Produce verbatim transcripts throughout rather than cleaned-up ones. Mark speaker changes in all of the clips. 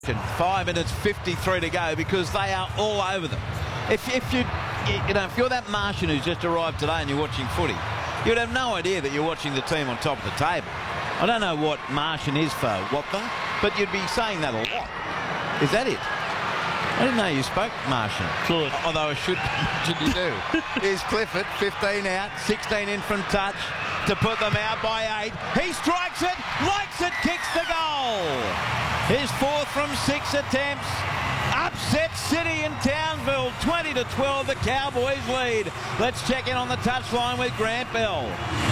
Speaker 1: Five minutes fifty-three to go because they are all over them. If, if you, you know, if you're that Martian who's just arrived today and you're watching footy, you'd have no idea that you're watching the team on top of the table. I don't know what Martian is for Whopper, but you'd be saying that a lot. Is that it? I didn't know you spoke Martian.
Speaker 2: Good.
Speaker 1: Although I should imagine you do. Here's Clifford, fifteen out, sixteen in from touch to put them out by eight. He strikes it, likes it, kicks the goal. His fourth from six attempts. Upset City in Townsville, twenty to twelve, the Cowboys lead. Let's check in on the touchline with Grant Bell.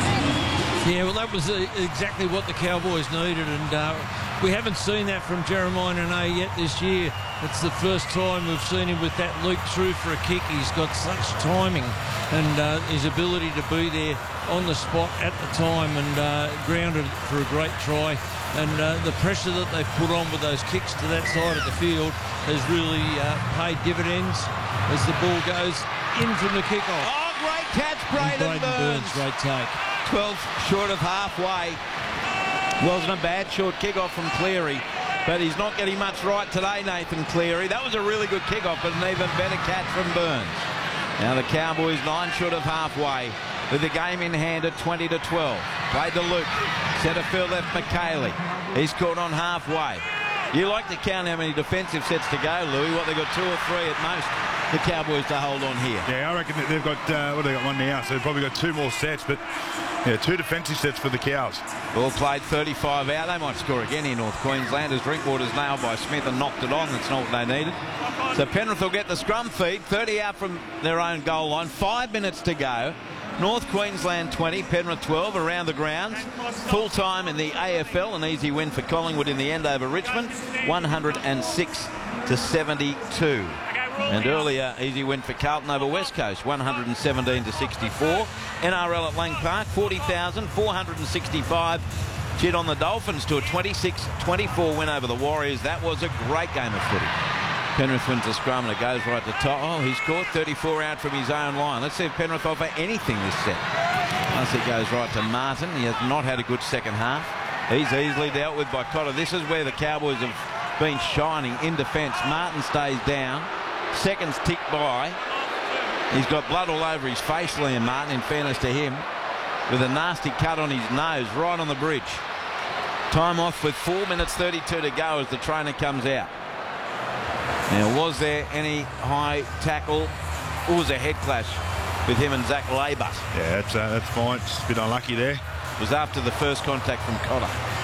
Speaker 2: Yeah, well, that was uh, exactly what the Cowboys needed, and uh, we haven't seen that from Jeremiah Nene yet this year. It's the first time we've seen him with that leap through for a kick. He's got such timing and uh, his ability to be there on the spot at the time, and uh, grounded for a great try. And uh, the pressure that they've put on with those kicks to that side of the field has really uh, paid dividends as the ball goes in from the kickoff.
Speaker 1: Oh, great catch, Braden,
Speaker 2: Braden Burns.
Speaker 1: Burns.
Speaker 2: Great take.
Speaker 1: twelve short of halfway. Wasn't a bad short kickoff from Cleary, but he's not getting much right today, Nathan Cleary. That was a really good kickoff, but an even better catch from Burns. Now the Cowboys nine short of halfway with the game in hand at twenty to twelve. Played to Luke. Centre field left McKaylee. He's caught on halfway. You like to count how many defensive sets to go, Louis. What, they've got two or three at most, the Cowboys, to hold on here.
Speaker 3: Yeah, I reckon that they've got, uh, what, they got one now, so they've probably got two more sets, but yeah, two defensive sets for the Cows.
Speaker 1: Ball played thirty-five out. They might score again here, North Queensland, as Drinkwater's nailed by Smith and knocked it on. That's not what they needed. So Penrith will get the scrum feed, thirty out from their own goal line. Five minutes to go. North Queensland twenty, Penrith twelve around the grounds. Full time in the A F L, an easy win for Collingwood in the end over Richmond, one hundred six to seventy-two. And earlier, easy win for Carlton over West Coast, one hundred seventeen to sixty-four. N R L at Lang Park, forty thousand four hundred sixty-five. Cheered on the Dolphins to a twenty-six twenty-four win over the Warriors. That was a great game of footy. Penrith wins the scrum and it goes right to top. Oh, he's caught thirty-four out from his own line. Let's see if Penrith offer anything this set. Once it goes right to Martin. He has not had a good second half. He's easily dealt with by Cotter. This is where the Cowboys have been shining in defence. Martin stays down. Seconds tick by. He's got blood all over his face, Liam Martin, in fairness to him, with a nasty cut on his nose right on the bridge. Time off with four minutes thirty-two to go as the trainer comes out. Now, was there any high tackle? Or was a head clash with him and Zach Labour?
Speaker 3: Yeah, that's, uh, that's fine. Just a bit unlucky there.
Speaker 1: It was after the first contact from Cotter.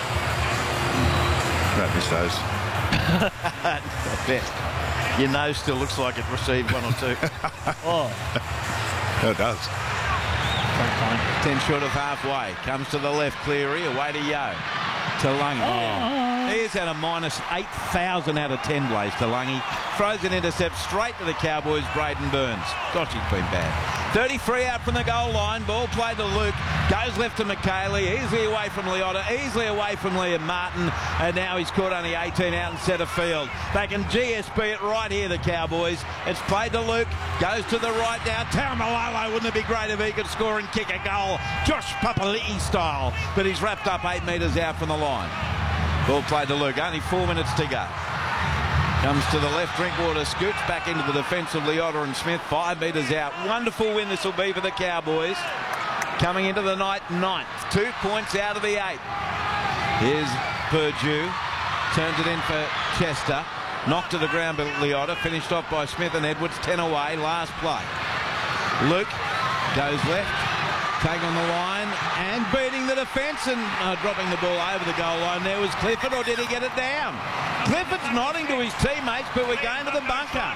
Speaker 3: Don't miss those.
Speaker 1: I bet. Your nose still looks like it received one or two.
Speaker 2: Oh.
Speaker 3: No, it does.
Speaker 1: Ten short of halfway. Comes to the left, Cleary. Away to Yo. To Lungy.
Speaker 2: Oh.
Speaker 1: He's at a minus eight thousand out of ten, Blaze to Lungy. Throws an intercept straight to the Cowboys, Braden Burns. Gosh, he's been bad. thirty-three out from the goal line. Ball played to Luke. Goes left to McKaylee. Easily away from Leota. Easily away from Liam Martin. And now he's caught only eighteen out in centre field. They can G S P it right here, the Cowboys. It's played to Luke. Goes to the right now. Taumalolo. Wouldn't it be great if he could score and kick a goal? Josh Papali'i style. But he's wrapped up eight metres out from the line. Ball played to Luke. Only four minutes to go. Comes to the left. Drinkwater scoots back into the defence of Leota and Smith. Five metres out. Wonderful win this will be for the Cowboys. Coming into the night ninth. Two points out of the eight. Here's Purdue. Turns it in for Chester. Knocked to the ground by Leota. Finished off by Smith and Edwards. Ten away. Last play. Luke goes left. Take on the line and beating the defence and uh, dropping the ball over the goal line. There was Clifford, or did he get it down? Clifford's nodding to his teammates, but we're going to the bunker.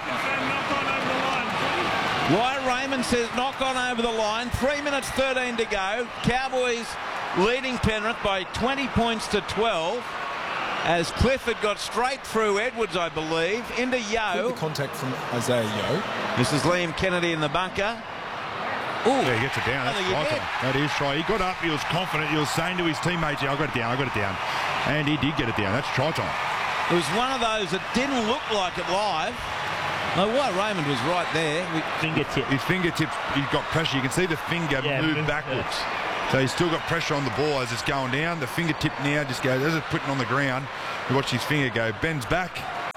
Speaker 1: Wyatt Raymond says knock on over the line. Three minutes thirteen to go. Cowboys leading Penrith by twenty points to twelve. As Clifford got straight through Edwards, I believe, into Yo.
Speaker 4: The contact from Isaiah Yo.
Speaker 1: This is Liam Kennedy in the bunker. Ooh.
Speaker 3: Yeah, he gets it down. That's
Speaker 1: Oh,
Speaker 3: right. That is try. He got up. He was confident. He was saying to his teammates, yeah, I got it down. I got it down. And he did get it down. That's try time.
Speaker 1: It was one of those that didn't look like it live. No, Wyatt Raymond was right there. We,
Speaker 2: Fingertip.
Speaker 3: His fingertips, he's got pressure. You can see the finger
Speaker 2: Yeah,
Speaker 3: move
Speaker 2: move,
Speaker 3: backwards. So he's still got pressure on the ball as it's going down. The fingertip now just goes, as it's putting on the ground, you watch his finger go, bends back,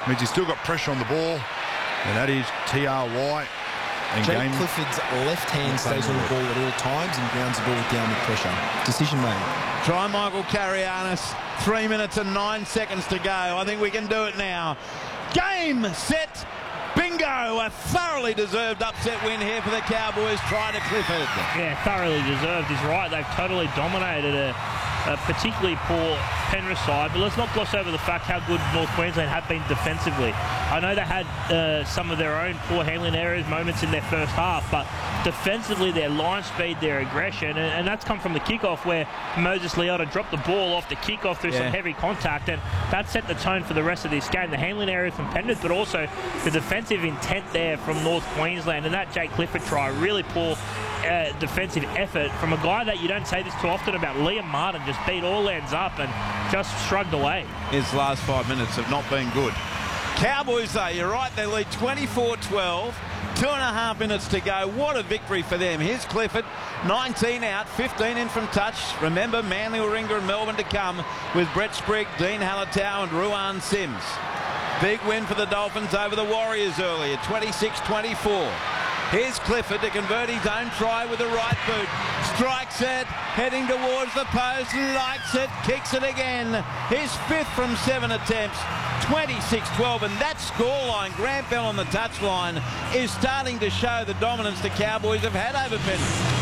Speaker 3: Means he's still got pressure on the ball, and that is T R Y. And
Speaker 4: Jake
Speaker 3: game
Speaker 4: Clifford's left hand stays on the ball at all times and grounds the ball down with pressure. Decision made.
Speaker 1: Try Michael Carianis. Three minutes and nine seconds to go. I think we can do it now. Game, set, bingo. A thoroughly deserved upset win here for the Cowboys. Try to Clifford.
Speaker 5: Yeah, thoroughly deserved is right. They've totally dominated a, a particularly poor Penrith side, but let's not gloss over the fact how good North Queensland have been defensively. I know they had uh, some of their own poor handling areas, moments in their first half, but defensively their line speed, their aggression, and, and that's come from the kickoff where Moses Leota dropped the ball off the kickoff through yeah. some heavy contact, and that set the tone for the rest of this game. The handling area from Penrith, but also the defensive intent there from North Queensland, and that Jake Clifford try, really poor uh, defensive effort from a guy that you don't say this too often about. Liam Martin just beat all ends up and just shrugged away.
Speaker 1: His last five minutes have not been good. Cowboys, though, you're right, they lead twenty-four twelve. Two and a half minutes to go. What a victory for them. Here's Clifford, nineteen out, fifteen in from touch. Remember, Manly, Warringah and Melbourne to come with Brett Sprigg, Dean Hallertau and Ruan Sims. Big win for the Dolphins over the Warriors earlier, twenty-six twenty-four. Here's Clifford to convert his own try with the right boot. Strikes it, heading towards the post, likes it, kicks it again. His fifth from seven attempts, twenty-six twelve, and that scoreline, Grant Bell on the touchline, is starting to show the dominance the Cowboys have had over Penrith.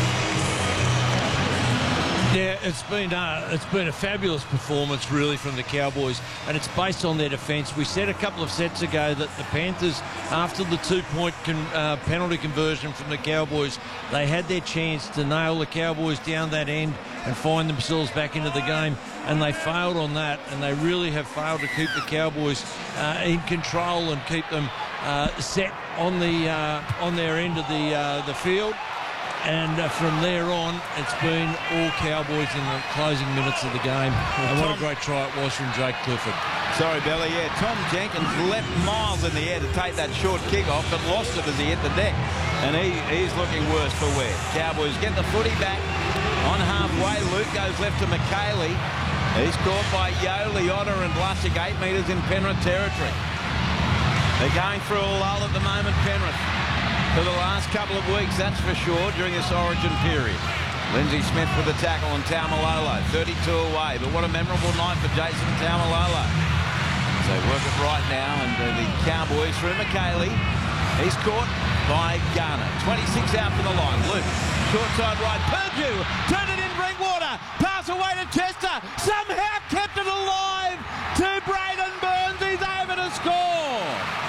Speaker 2: Yeah, it's been uh, it's been a fabulous performance, really, from the Cowboys, and it's based on their defence. We said a couple of sets ago that the Panthers, after the two-point con uh, penalty conversion from the Cowboys, they had their chance to nail the Cowboys down that end and find themselves back into the game, and they failed on that, and they really have failed to keep the Cowboys uh, in control and keep them uh, set on the uh, on their end of the uh, the field. And uh, from there on, it's been all Cowboys in the closing minutes of the game. And what a great try it was from Jake Clifford.
Speaker 1: Sorry, Belly, yeah. Tom Jenkins leapt miles in the air to take that short kick-off, but lost it as he hit the deck. And he, he's looking worse for wear. Cowboys get the footy back on halfway. Luke goes left to McKaylee. He's caught by Yo, Leota and Blasik, eight metres in Penrith territory. They're going through a lull at the moment, Penrith. For the last couple of weeks, that's for sure, during this origin period. Lindsay Smith with the tackle on Taumalolo, thirty-two away, but what a memorable night for Jason Taumalolo. So work it right now, and uh, the Cowboys through McKaylee. He's caught by Garner. twenty-six out from the line. Luke, short side right, Purdue, turned it in Drinkwater, pass away to Chester, somehow kept it alive to Braden Burns, he's over to score.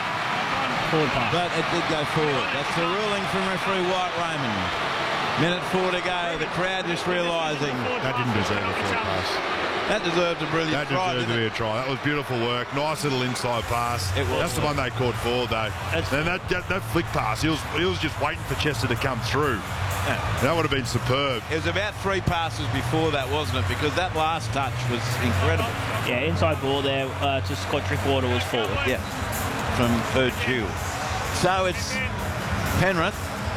Speaker 1: But it did go forward. That's the ruling from referee White Raymond. Minute four to go. The crowd just realising
Speaker 3: that didn't deserve a forward pass.
Speaker 1: That deserved a brilliant
Speaker 3: that
Speaker 1: try.
Speaker 3: That deserved to be a try. That was beautiful work. Nice little inside pass. It was. That's the one they called forward, though. That's and that, that that flick pass, he was he was just waiting for Chester to come through. Yeah. That would have been superb.
Speaker 1: It was about three passes before that, wasn't it? Because that last touch was incredible.
Speaker 5: Yeah, inside ball there uh, to Scott Drinkwater was forward.
Speaker 1: Yeah. From Purdue. So it's Penrith,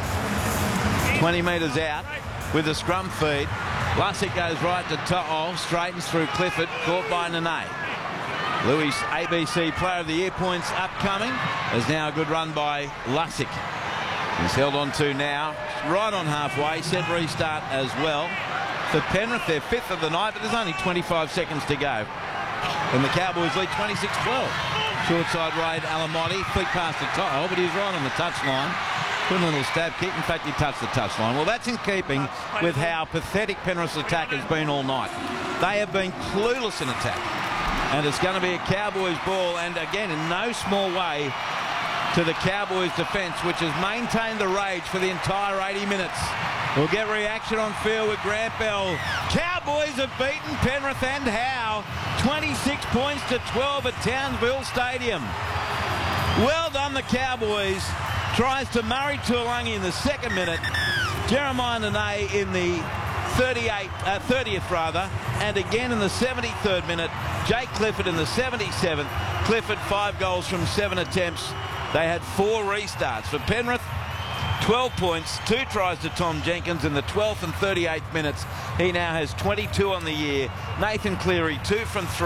Speaker 1: twenty metres out with a scrum feed. Lussick goes right to To'o, straightens through Clifford, caught by Nene. Louis, A B C Player of the Year points upcoming. There's now a good run by Lussick. He's held on to now, right on halfway, set restart as well. For Penrith, they're fifth of the night, but there's only twenty-five seconds to go. And the Cowboys lead twenty-six twelve. Short side raid, Alamotti, flick past the To'o, but he's right on the touchline. Good little stab kick. In fact, he touched the touchline. Well, that's in keeping with how pathetic Penrith's attack has been all night. They have been clueless in attack. And it's going to be a Cowboys ball, and again, in no small way to the Cowboys defence, which has maintained the rage for the entire eighty minutes. We'll get reaction on field with Grant Bell. Cowboys have beaten Penrith, and how? twenty-six points to twelve at Townsville Stadium. Well done, the Cowboys. Tries to Murray Tuolangi in the second minute. Jeremiah Nene in the thirty-eighth, uh, thirtieth rather, and again in the seventy-third minute. Jake Clifford in the seventy-seventh. Clifford five goals from seven attempts. They had four restarts for Penrith. twelve points, two tries to Tom Jenkins in the twelfth and thirty-eighth minutes. He now has twenty-two on the year. Nathan Cleary, two from three.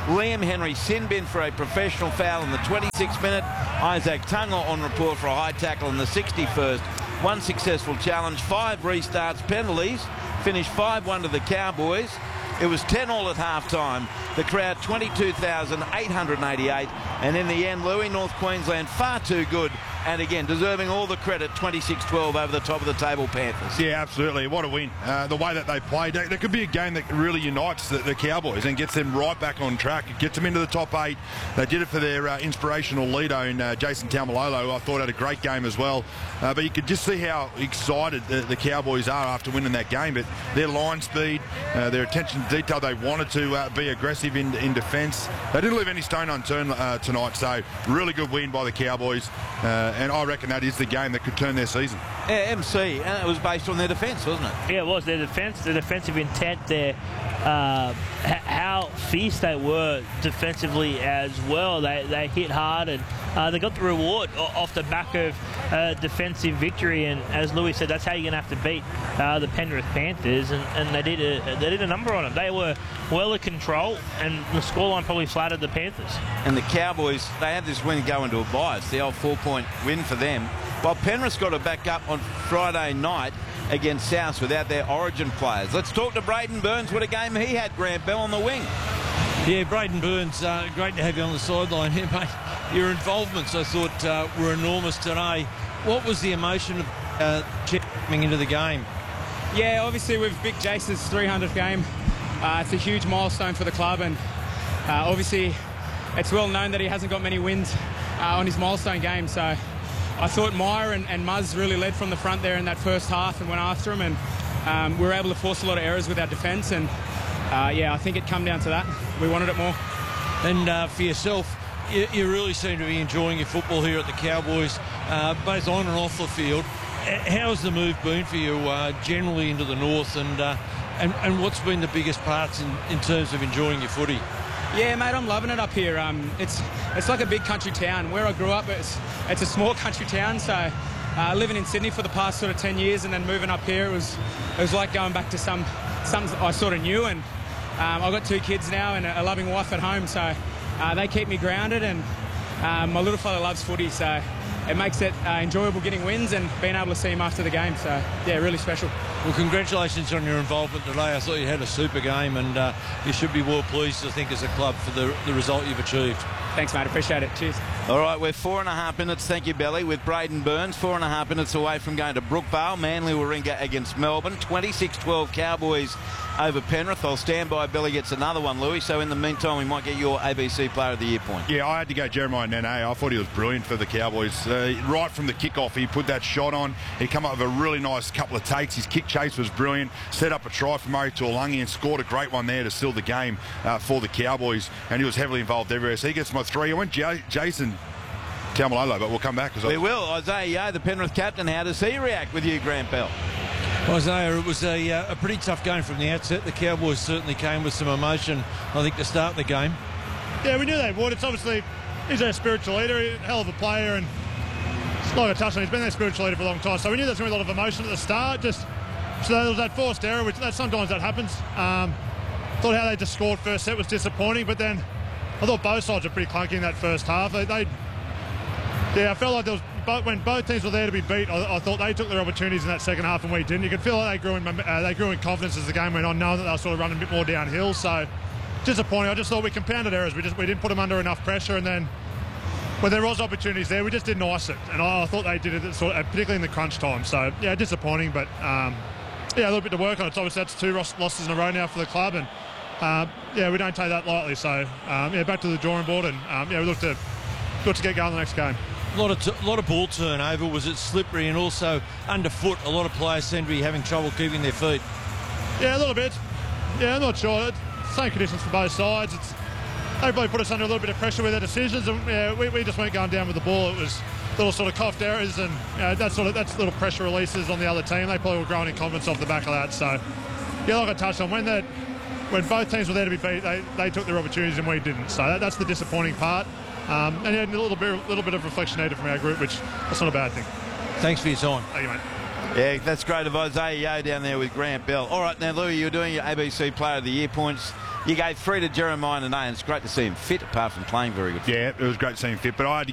Speaker 1: Liam Henry sin bin for a professional foul in the twenty-sixth minute. Isaac Tunga on report for a high tackle in the sixty-first. One successful challenge, five restarts, penalties. Finished five one to the Cowboys. It was ten all at half-time. The crowd, twenty-two thousand eight hundred eighty-eight. And in the end, Louis, North Queensland, far too good. And again, deserving all the credit, twenty-six twelve over the top of the table Panthers.
Speaker 3: Yeah, absolutely. What a win. Uh, the way that they played. There could be a game that really unites the, the Cowboys and gets them right back on track. It gets them into the top eight. They did it for their uh, inspirational leader in uh, Jason Taumalolo, who I thought had a great game as well. Uh, but you could just see how excited the, the Cowboys are after winning that game. But their line speed, uh, their attention to detail, they wanted to uh, be aggressive in, in defence. They didn't leave any stone unturned uh, tonight. So really good win by the Cowboys. Uh, and I reckon that is the game that could turn their season.
Speaker 1: Yeah, M C, and it was based on their defence, wasn't it?
Speaker 5: Yeah, it was. Their defence, the defensive intent there, uh, how fierce they were defensively as well. They, they hit hard, and uh, they got the reward off the back of uh, defensive victory. And as Louis said, that's how you're going to have to beat uh, the Penrith Panthers, and, and they did a they did a number on them. They were well in control, and the scoreline probably flattered the Panthers.
Speaker 1: And the Cowboys, they had this win go into a bye. It's the old four-point win for them. While Penrith's got to back up on Friday night against South without their origin players. Let's talk to Braden Burns. What a game he had, Grant Bell, on the wing.
Speaker 2: Yeah, Braden Burns, uh, great to have you on the sideline here, mate. Your involvements, I thought, uh, were enormous today. What was the emotion of uh, coming into the game?
Speaker 6: Yeah, obviously with Big Jace's three hundredth game, uh, it's a huge milestone for the club, and uh, obviously it's well known that he hasn't got many wins uh, on his milestone game, so I thought Meyer and, and Muzz really led from the front there in that first half and went after him, and um, we were able to force a lot of errors with our defence, and uh, yeah, I think it come down to that. We wanted it more.
Speaker 2: And uh, for yourself, you, you really seem to be enjoying your football here at the Cowboys, uh, both on and off the field. How's the move been for you uh, generally into the north, and, uh, and and what's been the biggest parts in, in terms of enjoying your footy?
Speaker 6: Yeah, mate, I'm loving it up here. Um, it's it's like a big country town. Where I grew up, it's it's a small country town. So uh, living in Sydney for the past sort of ten years and then moving up here, it was it was like going back to some something I sort of knew. And um, I've got two kids now and a loving wife at home, so uh, they keep me grounded. And um, my little fella loves footy, so it makes it uh, enjoyable getting wins and being able to see him after the game. So, yeah, really special.
Speaker 2: Well, congratulations on your involvement today. I thought you had a super game, and uh, you should be well pleased, I think, as a club for the, the result you've achieved.
Speaker 6: Thanks, mate. Appreciate it. Cheers.
Speaker 1: All right, we're four and a half minutes, thank you, Belly, with Braden Burns. Four and a half minutes away from going to Brookvale. Manly Warringah against Melbourne. twenty-six twelve Cowboys over Penrith. I'll stand by. Belly gets another one, Louis. So in the meantime, we might get your A B C Player of the Year point.
Speaker 3: Yeah, I had to go Jeremiah Nene. I thought he was brilliant for the Cowboys. Uh, right from the kickoff, he put that shot on. He came up with a really nice couple of takes. His kick chase was brilliant. Set up a try for Murray Tuolungi and scored a great one there to seal the game uh, for the Cowboys. And he was heavily involved everywhere. So he gets my three. I went J- Jason Taumalolo, but we'll come back.
Speaker 1: We will. Isaiah Yeo, the Penrith captain, how does he react with you, Grant Bell?
Speaker 2: Isaiah, it was a, uh, a pretty tough game from the outset. The Cowboys certainly came with some emotion, I think, to start the game.
Speaker 7: Yeah, we knew they would. It's obviously, he's our spiritual leader, a hell of a player, and like I touched on, he's been their spiritual leader for a long time. So we knew there was going to be a lot of emotion at the start. Just so there was that forced error, which that sometimes that happens. Um, thought how they just scored first set was disappointing, but then I thought both sides were pretty clunky in that first half. They, they yeah, I felt like there was. But when both teams were there to be beat, I, I thought they took their opportunities in that second half and we didn't. You could feel like they grew in uh, they grew in confidence as the game went on, knowing that they were sort of running a bit more downhill. So disappointing. I just thought we compounded errors. We just we didn't put them under enough pressure, and then when there was opportunities there, we just didn't ice it. And I, I thought they did it, sort of, particularly in the crunch time. So yeah, disappointing, but um, yeah, a little bit to work on. It's obviously that's two losses in a row now for the club, and uh, yeah, we don't take that lightly. So um, yeah, back to the drawing board, and um, yeah, we look to look to get going the next game.
Speaker 2: A lot of t- a lot of ball turnover. Was it slippery, and also underfoot? A lot of players seem to be having trouble keeping their feet.
Speaker 7: Yeah, a little bit. Yeah, I'm not sure. It's same conditions for both sides. It's they probably put us under a little bit of pressure with their decisions, and yeah, we, we just weren't going down with the ball. It was little sort of coughed errors, and you know, that sort of that's little pressure releases on the other team. They probably were growing in confidence off the back of that. So yeah, like I touched on, when that when both teams were there to be beat, they, they took their opportunities and we didn't. So that, that's the disappointing part. Um, and yeah, a little bit, a little bit of reflection needed from our group, which that's not a bad thing.
Speaker 2: Thanks for your time.
Speaker 7: Thank you, mate.
Speaker 1: Yeah, that's great of Isaiah Yeo down there with Grant Bell. All right, now, Louis, you're doing your A B C Player of the Year points. You gave three to Jeremiah Nene, and it's great to see him fit, apart from playing very good.
Speaker 3: Yeah, it was great to see him fit, but I had to